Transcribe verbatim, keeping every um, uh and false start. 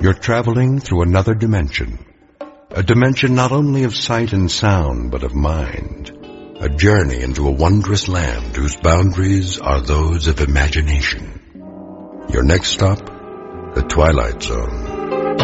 You're traveling through another dimension. A dimension not only of sight and sound, but of mind. A journey into a wondrous land whose boundaries are those of imagination. Your next stop, the Twilight Zone.